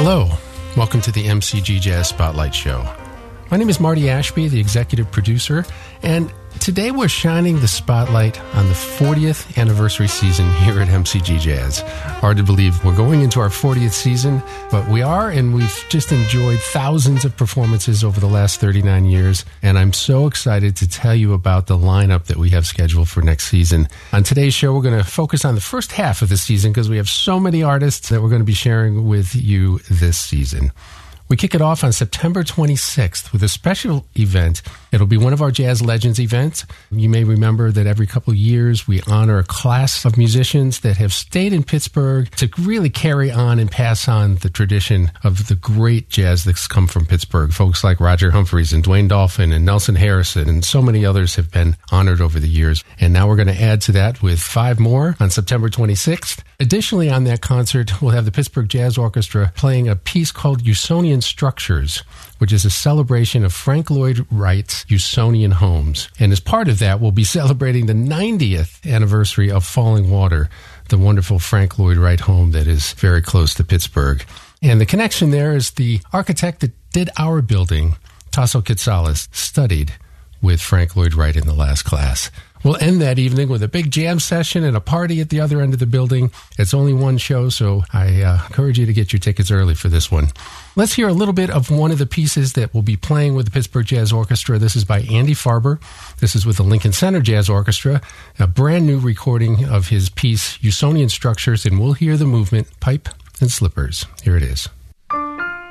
Hello, welcome to the MCG Jazz Spotlight Show. My name is Marty Ashby, the executive producer, and today we're shining the spotlight on the 40th anniversary season here at MCG Jazz. Hard to believe we're going into our 40th season, but we are, and we've just enjoyed thousands of performances over the last 39 years, and I'm so excited to tell you about the lineup that we have scheduled for next season. On today's show, we're going to focus on the first half of the season because we have so many artists that we're going to be sharing with you this season. We kick it off on September 26th with a special event. It'll be one of our Jazz Legends events. You may remember that every couple of years we honor a class of musicians that have stayed in Pittsburgh to really carry on and pass on the tradition of the great jazz that's come from Pittsburgh. Folks like Roger Humphreys and Dwayne Dolphin and Nelson Harrison and so many others have been honored over the years. And now we're going to add to that with 5 more on September 26th. Additionally, on that concert, we'll have the Pittsburgh Jazz Orchestra playing a piece called Usonian Structures, which is a celebration of Frank Lloyd Wright's Usonian homes. And as part of that, we'll be celebrating the 90th anniversary of Falling Water, the wonderful Frank Lloyd Wright home that is very close to Pittsburgh. And the connection there is the architect that did our building, Tasso Kitsalis, studied with Frank Lloyd Wright in the last class. We'll end that evening with a big jam session and a party at the other end of the building. It's only one show, so I encourage you to get your tickets early for this one. Let's hear a little bit of one of the pieces that we'll be playing with the Pittsburgh Jazz Orchestra. This is by Andy Farber. This is with the Lincoln Center Jazz Orchestra, a brand new recording of his piece, Usonian Structures, and we'll hear the movement, Pipe and Slippers. Here it is.